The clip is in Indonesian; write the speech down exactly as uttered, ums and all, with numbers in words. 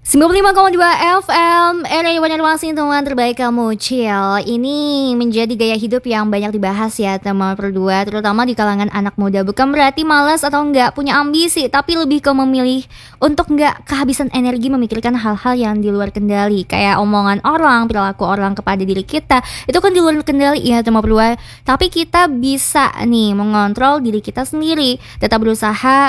sembilan puluh lima koma dua F M R A Banjarmasin, teman terbaik kamu chill. Ini menjadi gaya hidup yang banyak dibahas ya teman berdua, terutama di kalangan anak muda. Bukan berarti malas atau enggak punya ambisi, tapi lebih ke memilih untuk enggak kehabisan energi memikirkan hal-hal yang di luar kendali. Kayak omongan orang, perilaku orang kepada diri kita, itu kan di luar kendali ya teman berdua. Tapi kita bisa nih mengontrol diri kita sendiri. Tetap berusaha